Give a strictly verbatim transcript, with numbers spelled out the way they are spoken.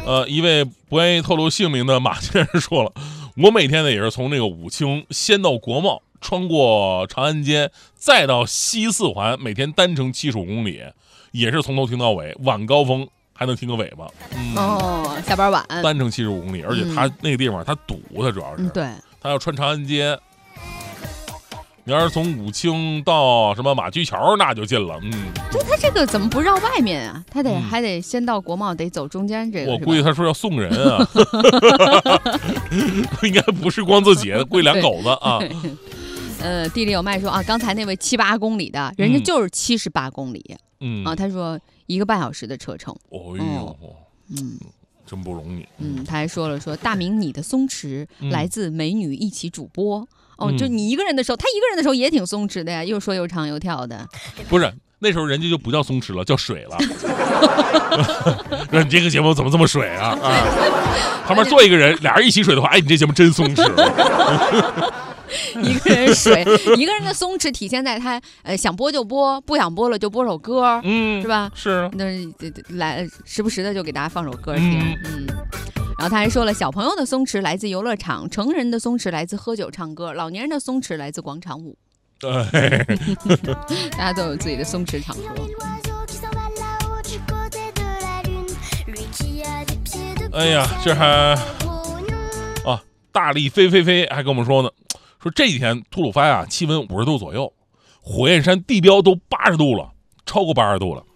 呃，一位不愿意透露姓名的马先生说了，我每天呢也是从那个武清先到国贸，穿过长安街，再到西四环，每天单程七十五公里，也是从头听到尾，晚高峰还能听个尾巴。嗯、 哦，下班晚， 单程七十五公里，而且他那个地方他堵，他主要是、 嗯、对， 他要穿长安街。你要是从武清到什么马驹桥，那就近了。嗯， 对，他这个怎么不绕外面啊？他得、 嗯、 还得先到国贸，得走中间这个。 我估计他说要送人啊，应该不是光自己，归两口子啊。 呃，地里有卖说啊，刚才那位七八公里的，人家就是七十八公里。 嗯啊，他说一个半小时的车程。 哦呦， 嗯， 真不容易。 嗯，他还说了说，大明你的松弛、嗯、来自美女一起主播。哦，就你一个人的时候，他一个人的时候也挺松弛的呀，又说又唱又跳的。 不是，那时候人家就不叫松弛了，叫水了。那你这个节目怎么这么水啊？啊，旁边坐一个人，俩人一起水的话，哎，你这节目真松弛。 一个人水，一个人的松弛体现在他呃想播就播，不想播了就播首歌，嗯，是吧？ 是， 那来时不时的就给大家放首歌听，嗯。嗯，然后他还说了，小朋友的松弛来自游乐场，成人的松弛来自喝酒唱歌，老年人的松弛来自广场舞。 对， 大家都有自己的松弛场合。 哎呀，这还啊，大力飞飞飞还跟我们说呢，说这几天吐鲁番啊，气温五十度左右，火焰山地标都八十度了，超过八十度了。